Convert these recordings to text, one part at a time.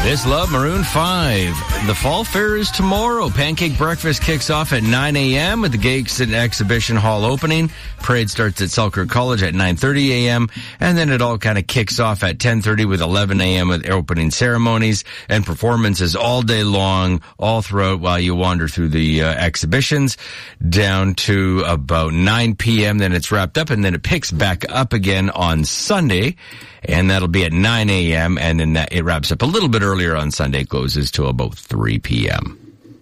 This Love, Maroon 5. The Fall Fair is tomorrow. Pancake breakfast kicks off at 9 a.m. with the Gates and Exhibition Hall opening. Parade starts at Selkirk College at 9:30 a.m. And then it all kind of kicks off at 10:30 with 11 a.m. with opening ceremonies and performances all day long, all throughout while you wander through the exhibitions down to about 9 p.m. Then it's wrapped up and then it picks back up again on Sunday. And that'll be at 9 a.m. And then it wraps up a little bit earlier on Sunday. It closes to about 3 p.m.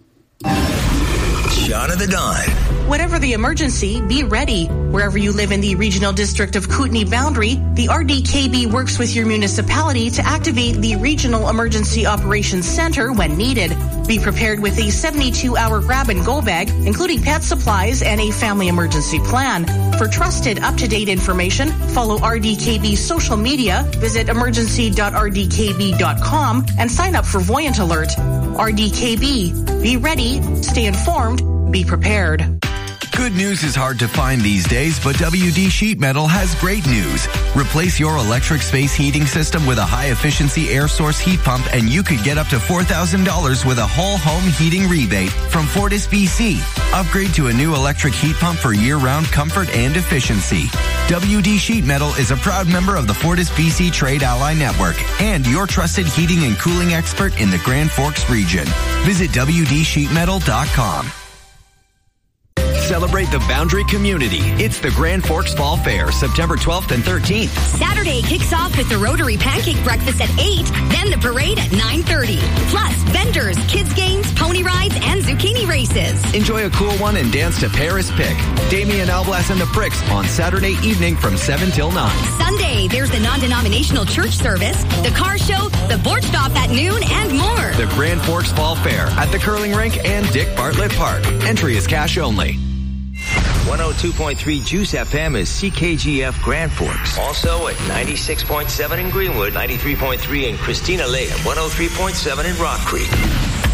Shot of the Dawn. Whatever the emergency, be ready. Wherever you live in the Regional District of Kootenay boundary, the RDKB works with your municipality to activate the Regional Emergency Operations Center when needed. Be prepared with a 72-hour grab-and-go bag, including pet supplies and a family emergency plan. For trusted, up-to-date information, follow RDKB's social media, visit emergency.rdkb.com, and sign up for Voyant Alert. RDKB. Be ready, stay informed, be prepared. Good news is hard to find these days, but WD Sheet Metal has great news. Replace your electric space heating system with a high-efficiency air source heat pump, and you could get up to $4,000 with a whole home heating rebate from Fortis BC. Upgrade to a new electric heat pump for year-round comfort and efficiency. WD Sheet Metal is a proud member of the Fortis BC Trade Ally Network and your trusted heating and cooling expert in the Grand Forks region. Visit WDSheetMetal.com. Celebrate the Boundary community. It's the Grand Forks Fall Fair, September 12th and 13th. Saturday kicks off with the Rotary Pancake Breakfast at 8, then the parade at 9:30. Plus, vendors, kids games, pony rides, and zucchini races. Enjoy a cool one and dance to Paris Pick. Damien Alblas and the Pricks on Saturday evening from 7 till 9. Sunday, there's the non-denominational church service, the car show, the board stop at noon, and more. The Grand Forks Fall Fair at the Curling Rink and Dick Bartlett Park. Entry is cash only. 102.3 Juice FM is CKGF Grand Forks. Also at 96.7 in Greenwood, 93.3 in Christina Lake, and 103.7 in Rock Creek.